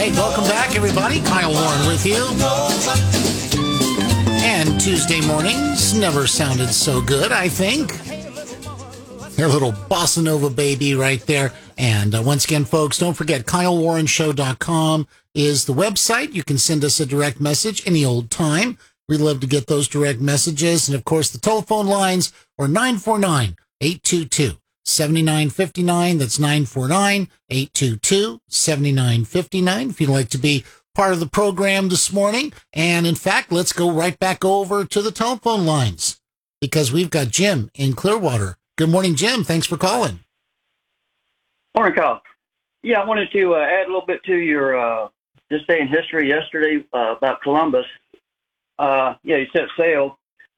Hey, welcome back, everybody. Kyle Warren with you. And Tuesday mornings never sounded so good, I think. Their little bossa nova baby right there. And once again, folks, don't forget, KyleWarrenShow.com is the website. You can send us a direct message any old time. We love to get those direct messages. And, of course, the telephone lines are 949-822-7959. That's 949-822-7959 if you'd like to be part of the program this morning. And, in fact, let's go right back over to the telephone lines because we've got Jim in Clearwater. Good morning, Jim. Thanks for calling. Morning, Kyle. Yeah, I wanted to add a little bit to your This Day in History yesterday about Columbus. He set sail.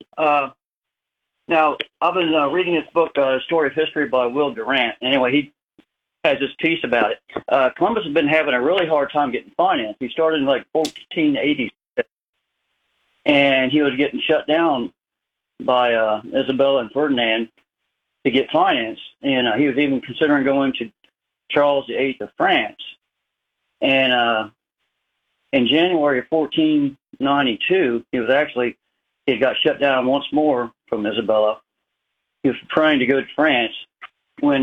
Now, I've been reading this book, Story of History by Will Durant. Anyway, he has this piece about it. Columbus has been having a really hard time getting financed. He started in like 1480, and he was getting shut down by Isabella and Ferdinand to get financed. And he was even considering going to Charles VIII of France. And in January of 1492, he got shut down once more from Isabella. He was trying to go to France when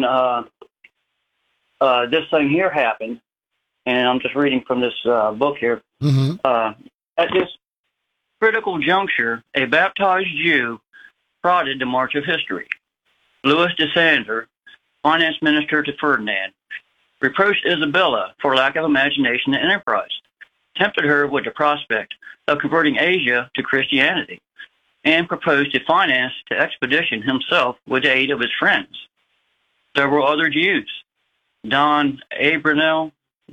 this thing here happened. And I'm just reading from this book here. Mm-hmm. At this critical juncture, a baptized Jew prodded the march of history. Louis de Sander, finance minister to Ferdinand, reproached Isabella for lack of imagination and enterprise, tempted her with the prospect of converting Asia to Christianity, and proposed to finance the expedition himself with the aid of his friends. Several other Jews, Don Abravanel,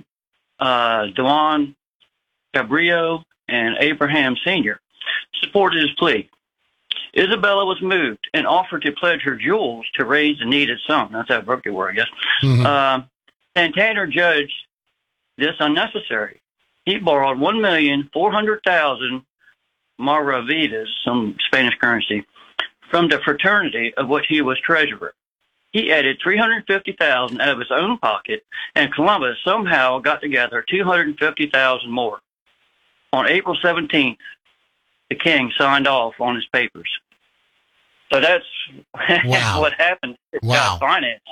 Juan Cabrillo, and Abraham Sr., supported his plea. Isabella was moved and offered to pledge her jewels to raise the needed sum. That's how broke they were, I guess. Mm-hmm. Santander judged this unnecessary. He borrowed 1,400,000 maravedis, some Spanish currency, from the fraternity of which he was treasurer. He added 350,000 out of his own pocket, and Columbus somehow got together 250,000 more. On April 17th, the king signed off on his papers. So that's Wow. what happened. It got financed.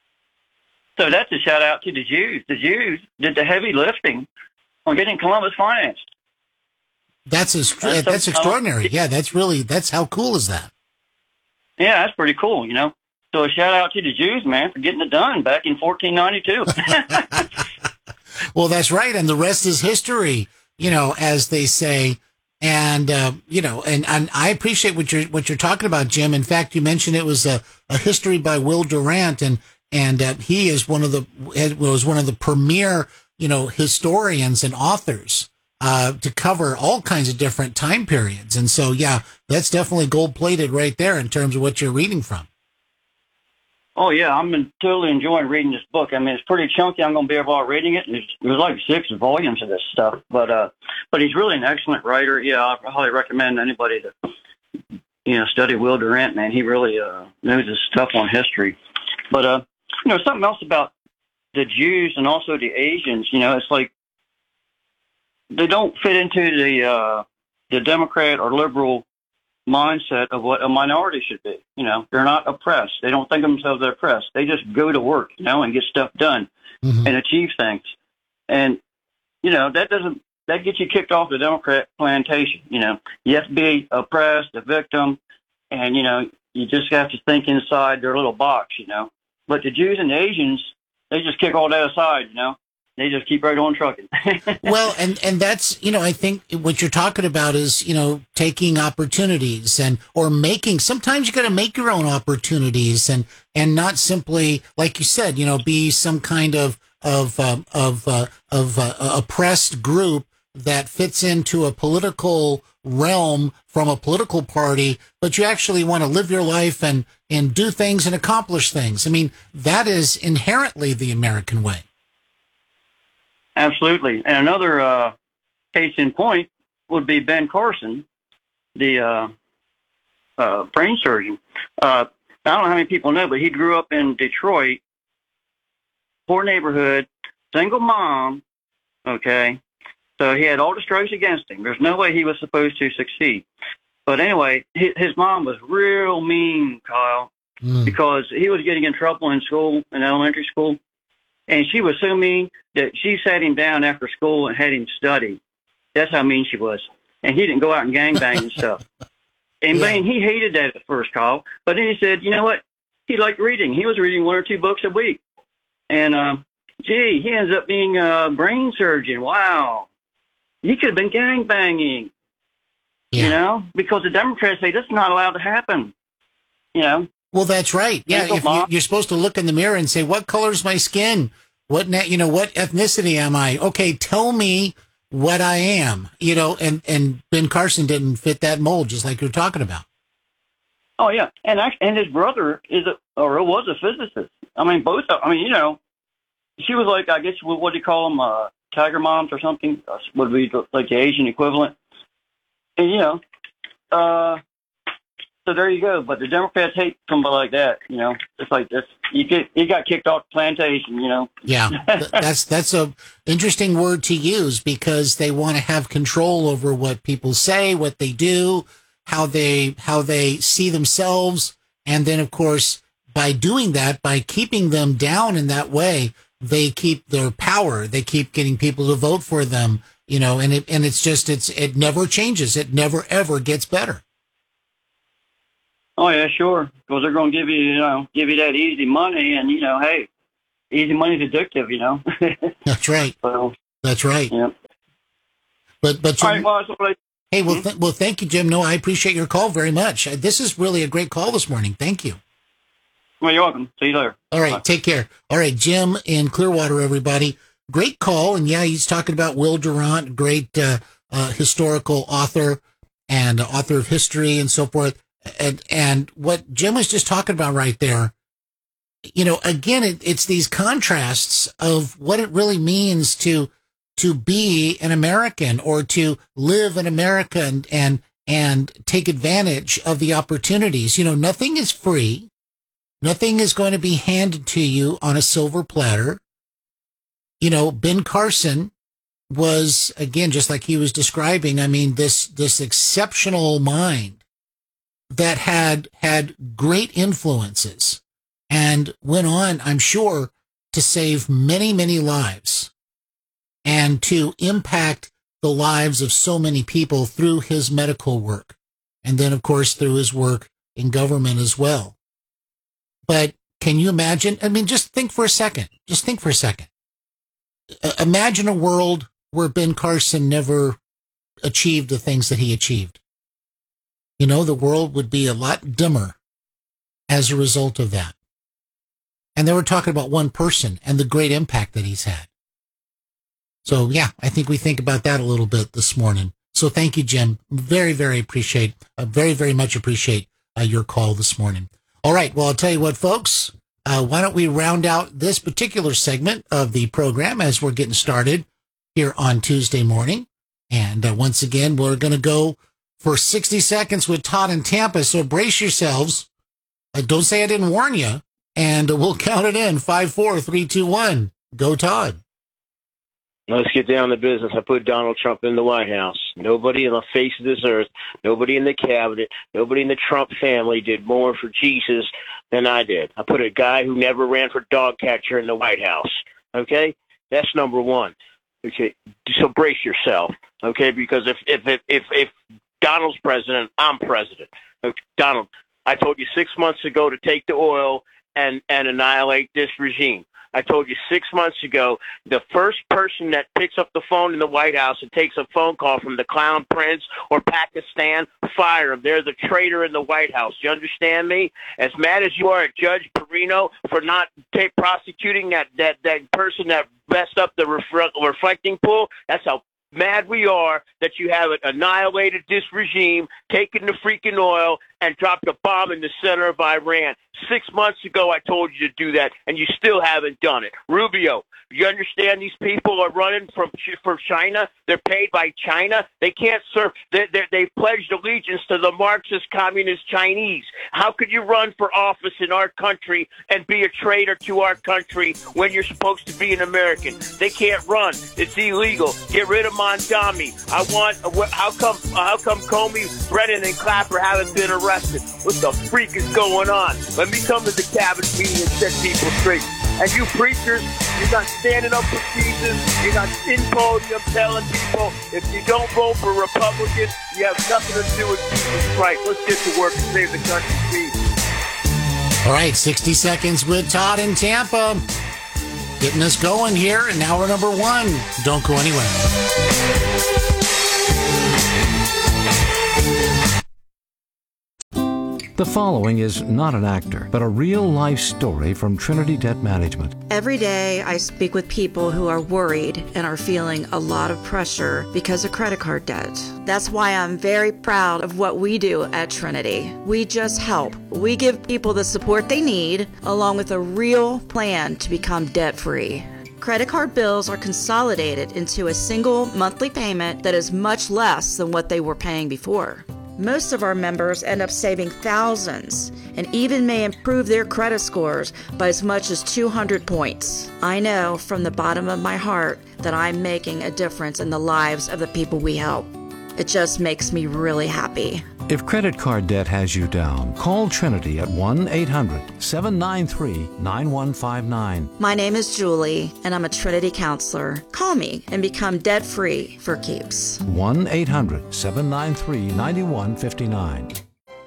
So that's a shout out to the Jews. The Jews did the heavy lifting on getting Columbus financed. That's extraordinary. Yeah, that's how cool is that? Yeah, that's pretty cool, you know. So a shout out to the Jews, man, for getting it done back in 1492. Well, that's right. And the rest is history, you know, as they say. And, you know, and I appreciate what you're talking about, Jim. In fact, you mentioned it was a history by Will Durant, and he is was one of the premier, you know, historians and authors to cover all kinds of different time periods. And so, yeah, that's definitely gold plated right there in terms of what you're reading from. Oh, yeah, I'm totally enjoying reading this book. I mean, it's pretty chunky. I'm going to be able to reading it. There's like 6 volumes of this stuff. But he's really an excellent writer. Yeah, I highly recommend anybody to, you know, study Will Durant, man. He really knows his stuff on history. But, you know, something else about the Jews and also the Asians, you know, it's like they don't fit into the Democrat or liberal mindset of what a minority should be. You know, they're not oppressed. They don't think of themselves as oppressed. They just go to work, you know, and get stuff done and achieve things. And, you know, that gets you kicked off the Democrat plantation. You know, you have to be oppressed, a victim, and, you know, you just have to think inside their little box, you know. But the Jews and the Asians, they just kick all that aside, you know. They just keep right on trucking. Well, and that's, you know, I think what you're talking about is, you know, taking opportunities or making, sometimes you got to make your own opportunities and not simply, like you said, you know, be some kind of oppressed group that fits into a political realm from a political party, but you actually want to live your life and do things and accomplish things. I mean, that is inherently the American way. Absolutely. And another case in point would be Ben Carson, the brain surgeon. I don't know how many people know, but he grew up in Detroit, poor neighborhood, single mom Okay. So he had all the strokes against him. There's no way he was supposed to succeed. But anyway, his mom was real mean, Kyle, because he was getting in trouble in school, in elementary school. And she was so mean that she sat him down after school and had him study. That's how mean she was. And he didn't go out and gangbang and stuff. And man, he hated that at first, Kyle. But then he said, you know what? He liked reading. He was reading 1 or 2 books a week. And, he ends up being a brain surgeon. Wow. He could have been gangbanging. You know, because the Democrats say that's not allowed to happen. You know. Well, that's right. Yeah, if you're supposed to look in the mirror and say, "What color is my skin? What what ethnicity am I?" Okay, tell me what I am. And Ben Carson didn't fit that mold, just like you're talking about. Oh yeah, and his brother was a physicist. I mean, both. She was like, I guess, what do you call them? Tiger moms or something? Would be like the Asian equivalent. And, so there you go. But the Democrats hate somebody like that, It's like this. You got kicked off the plantation, Yeah, that's a interesting word to use because they want to have control over what people say, what they do, how they see themselves. And then, of course, by doing that, by keeping them down in that way, they keep their power. They keep getting people to vote for them. And it never changes. It never, ever gets better. Oh yeah, sure. Because they're going to give you that easy money and, hey, easy money's addictive, That's right. So, that's right. Yeah. But all right, hey, well, thank you, Jim. No, I appreciate your call very much. This is really a great call this morning. Thank you. Well, you're welcome. See you later. All right. Bye. Take care. All right. Jim in Clearwater, everybody. Great call. And yeah, he's talking about Will Durant, great historical author and author of history and so forth. And what Jim was just talking about right there, again, it's these contrasts of what it really means to be an American or to live in America and take advantage of the opportunities. Nothing is free. Nothing is going to be handed to you on a silver platter. Ben Carson was, again, just like he was describing, I mean, this exceptional mind that had great influences and went on, I'm sure, to save many, many lives and to impact the lives of so many people through his medical work. And then, of course, through his work in government as well. But can you imagine? I mean, just think for a second. Imagine a world where Ben Carson never achieved the things that he achieved. The world would be a lot dimmer as a result of that. And they were talking about one person and the great impact that he's had. So, yeah, I think we think about that a little bit this morning. So thank you, Jim. Very, very much appreciate your call this morning. All right. Well, I'll tell you what, folks. Why don't we round out this particular segment of the program as we're getting started here on Tuesday morning. And once again, we're going to go for 60 seconds with Todd in Tampa. So brace yourselves. Don't say I didn't warn you. And we'll count it in. 5, 4, 3, 2, 1. Go, Todd. Let's get down to business. I put Donald Trump in the White House. Nobody on the face of this earth, nobody in the cabinet, nobody in the Trump family did more for Jesus than I did. I put a guy who never ran for dog catcher in the White House. Okay? That's number one. Okay? So brace yourself. Okay? Because if Donald's president, I'm president. Okay? Donald, I told you 6 months ago to take the oil and annihilate this regime. I told you 6 months ago, the first person that picks up the phone in the White House and takes a phone call from the Clown Prince or Pakistan, fire them. They're the traitor in the White House. You understand me? As mad as you are at Judge Perino for not prosecuting that person that messed up the reflecting pool, that's how mad we are that you haven't annihilated this regime, taken the freaking oil, and dropped a bomb in the center of Iran. 6 months ago, I told you to do that, and you still haven't done it. Rubio, you understand these people are running from China? They're paid by China. They can't serve. They've pledged allegiance to the Marxist Communist Chinese. How could you run for office in our country and be a traitor to our country when you're supposed to be an American? They can't run. It's illegal. Get rid of Mondami. How come Comey, Brennan, and Clapper haven't been arrested? What the freak is going on? Let me come to the cabinet meeting and set people straight. And you preachers, you're not standing up for Jesus. You're not in podium telling people if you don't vote for Republicans, you have nothing to do with Jesus Christ. Let's get to work and save the country, please. All right, 60 Seconds with Todd in Tampa. Getting us going here in hour number 1. Don't go anywhere. The following is not an actor, but a real-life story from Trinity Debt Management. Every day, I speak with people who are worried and are feeling a lot of pressure because of credit card debt. That's why I'm very proud of what we do at Trinity. We just help. We give people the support they need, along with a real plan to become debt-free. Credit card bills are consolidated into a single monthly payment that is much less than what they were paying before. Most of our members end up saving thousands and even may improve their credit scores by as much as 200 points. I know from the bottom of my heart that I'm making a difference in the lives of the people we help. It just makes me really happy. If credit card debt has you down, call Trinity at 1-800-793-9159. My name is Julie, and I'm a Trinity counselor. Call me and become debt-free for keeps. 1-800-793-9159.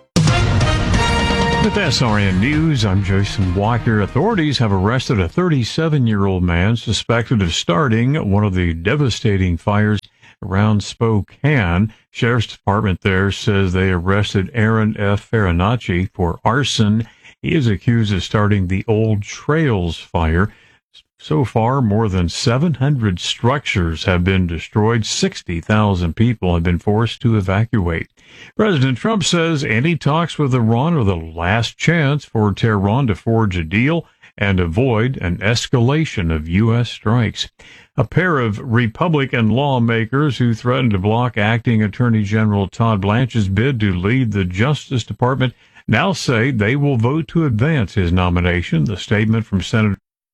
With SRN News, I'm Jason Walker. Authorities have arrested a 37-year-old man suspected of starting one of the devastating fires around Spokane. Sheriff's Department there says they arrested Aaron F. Farinacci for arson. He is accused of starting the Old Trails fire. So far, more than 700 structures have been destroyed. 60,000 people have been forced to evacuate. President Trump says any talks with Iran are the last chance for Tehran to forge a deal and avoid an escalation of U.S. strikes. A pair of Republican lawmakers who threatened to block acting Attorney General Todd Blanche's bid to lead the Justice Department now say they will vote to advance his nomination. The statement from Senators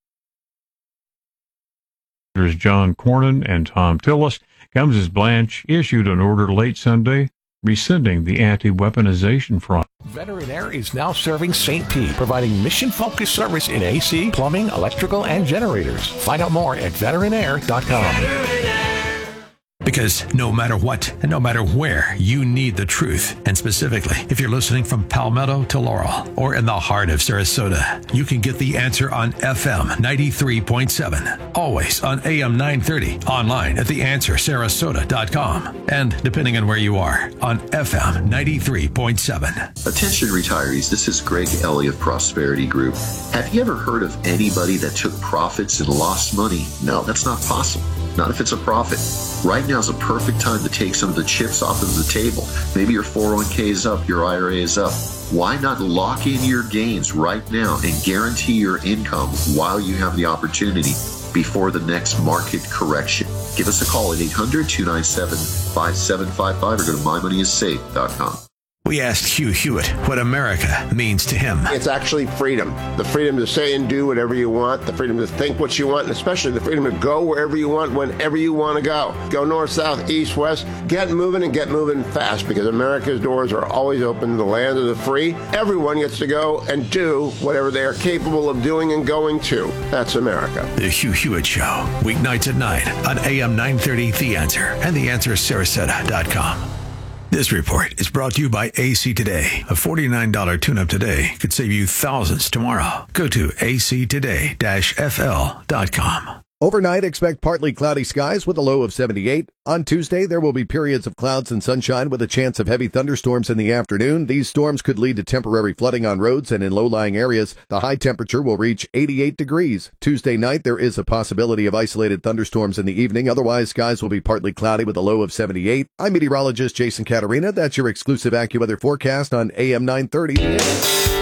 John Cornyn and Tom Tillis comes as Blanche issued an order late Sunday rescinding the anti-weaponization front. Veteran Air is now serving St. Pete, providing mission-focused service in AC, plumbing, electrical, and generators. Find out more at veteranair.com. Because no matter what and no matter where, you need the truth. And specifically, if you're listening from Palmetto to Laurel or in the heart of Sarasota, you can get the answer on FM 93.7. Always on AM 930. Online at theanswersarasota.com. And depending on where you are, on FM 93.7. Attention retirees, this is Greg Ellie of Prosperity Group. Have you ever heard of anybody that took profits and lost money? No, that's not possible. Not if it's a profit. Right now is a perfect time to take some of the chips off of the table. Maybe your 401k is up, your IRA is up. Why not lock in your gains right now and guarantee your income while you have the opportunity before the next market correction? Give us a call at 800-297-5755 or go to mymoneyissafe.com. We asked Hugh Hewitt what America means to him. It's actually freedom. The freedom to say and do whatever you want, the freedom to think what you want, and especially the freedom to go wherever you want, whenever you want to go. Go north, south, east, west. Get moving fast, because America's doors are always open, the land of the free. Everyone gets to go and do whatever they are capable of doing and going to. That's America. The Hugh Hewitt Show, weeknights at 9 on AM 930 The Answer and theanswersarasota.com. This report is brought to you by AC Today. A $49 tune-up today could save you thousands tomorrow. Go to actoday-fl.com. Overnight, expect partly cloudy skies with a low of 78. On Tuesday, there will be periods of clouds and sunshine with a chance of heavy thunderstorms in the afternoon. These storms could lead to temporary flooding on roads and in low-lying areas. The high temperature will reach 88 degrees. Tuesday night, there is a possibility of isolated thunderstorms in the evening. Otherwise, skies will be partly cloudy with a low of 78. I'm meteorologist Jason Caterina. That's your exclusive AccuWeather forecast on AM 930.